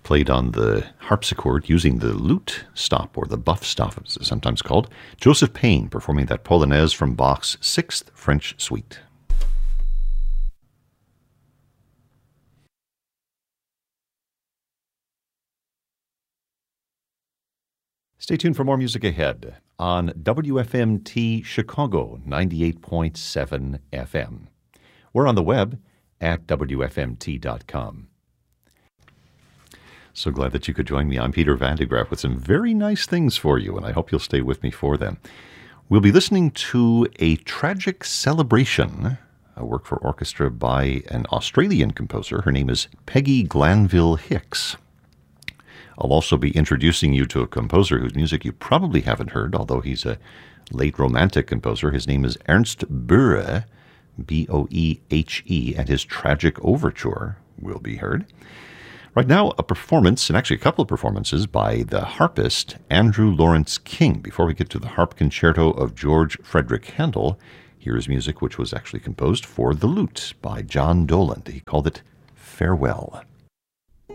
played on the harpsichord using the lute stop, or the buff stop as it's sometimes called. Joseph Payne performing that Polonaise from Bach's Sixth French Suite. Stay tuned for more music ahead on WFMT Chicago 98.7 FM. We're on the web at WFMT.com. So glad that you could join me. I'm Peter Van de Graaff with some very nice things for you, and I hope you'll stay with me for them. We'll be listening to A Tragic Celebration, a work for orchestra by an Australian composer. Her name is Peggy Glanville Hicks. I'll also be introducing you to a composer whose music you probably haven't heard, although he's a late Romantic composer. His name is Ernst Boehe, Boehe, and his Tragic Overture will be heard. Right now, a performance, and actually a couple of performances, by the harpist Andrew Lawrence King. Before we get to the harp concerto of George Frederick Handel, here is music which was actually composed for the lute by John Doland. He called it Farewell.